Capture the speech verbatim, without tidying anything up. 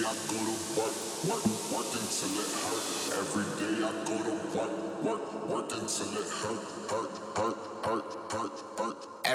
I go to work, work, work until it hurt. Every day I go to work, work, work until it hurt, hurt, hurt, hurt, hurt, hurt.